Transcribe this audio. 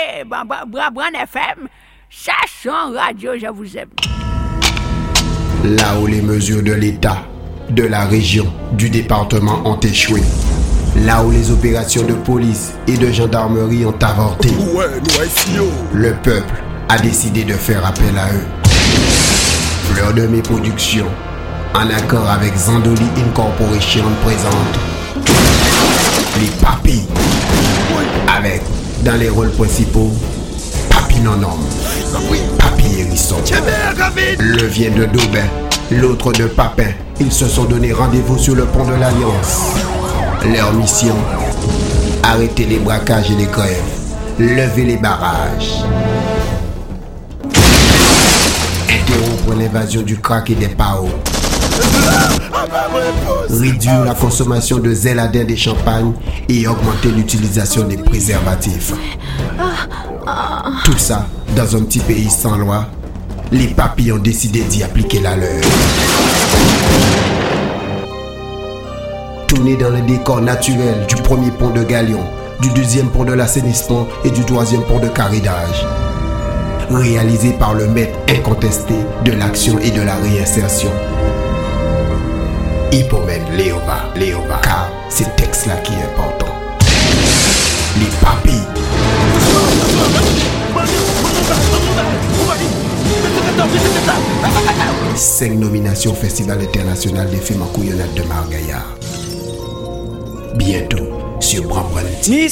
Brabran FM, Chasson Radio, je vous aime. Là où les mesures de l'État, de la région, du département ont échoué. Là où les opérations de police et de gendarmerie ont avorté. Le peuple a décidé de faire appel à eux. Fleur de mes productions, en accord avec Zandoli Incorporation, présente les papis. Avec, dans les rôles principaux, Papi Nonom, Papi Hérisson. Le vient de Daubin, l'autre de Papin. Ils se sont donné rendez-vous sur le pont de l'Alliance. Leur mission, arrêter les braquages et les grèves, lever les barrages, interrompre l'invasion du crack et des PAO, réduire la consommation de zéladin des champagnes et augmenter l'utilisation des préservatifs. Tout ça dans un petit pays sans loi. Les papis ont décidé d'y appliquer la leur. Tourné dans le décor naturel du premier pont de Galion, du deuxième pont de l'assainissement et du troisième pont de caridage. Réalisé par le maître incontesté de l'action et de la réinsertion. Hippomène Léoba, car c'est le texte là qui est important. Les papis. 5 nominations au Festival international des films en couillonnade de Margaillard. Bientôt sur Brabran.